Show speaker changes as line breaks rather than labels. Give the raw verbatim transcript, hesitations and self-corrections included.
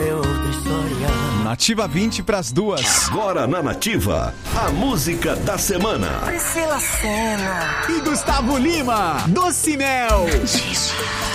é outra história.
Nativa vinte pras duas.
Agora na Nativa, a música da semana.
Priscila Senna
E Gustavo Lima, Doce Mel.